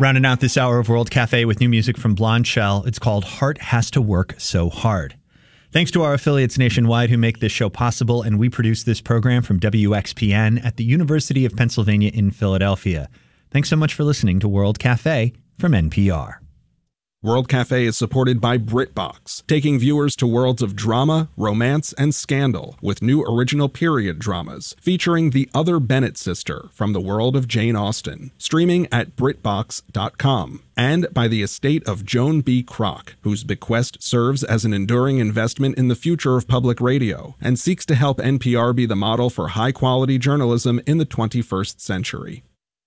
Rounding out this hour of World Cafe with new music from Blonde Shell. It's called Heart Has to Work So Hard. Thanks to our affiliates nationwide who make this show possible, and we produce this program from WXPN at the University of Pennsylvania in Philadelphia. Thanks so much for listening to World Cafe from NPR. World Cafe is supported by BritBox, taking viewers to worlds of drama, romance, and scandal with new original period dramas featuring the other Bennett sister from the world of Jane Austen, streaming at BritBox.com, and by the estate of Joan B. Kroc, whose bequest serves as an enduring investment in the future of public radio and seeks to help NPR be the model for high-quality journalism in the 21st century.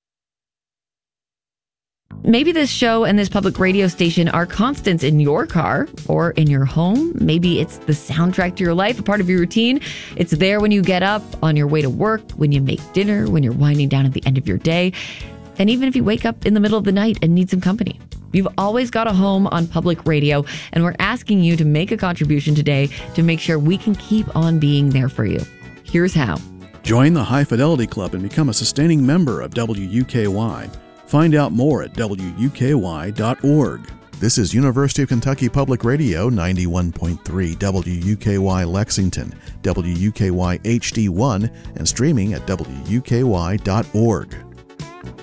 Maybe this show and this public radio station are constants in your car or in your home. Maybe it's the soundtrack to your life, a part of your routine. It's there when you get up, on your way to work, when you make dinner, when you're winding down at the end of your day, and even if you wake up in the middle of the night and need some company. You've always got a home on public radio, and we're asking you to make a contribution today to make sure we can keep on being there for you. Here's how. Join the High Fidelity Club and become a sustaining member of WUKY. Find out more at WUKY.org. This is University of Kentucky Public Radio 91.3 WUKY Lexington, WUKY HD1, and streaming at WUKY.org.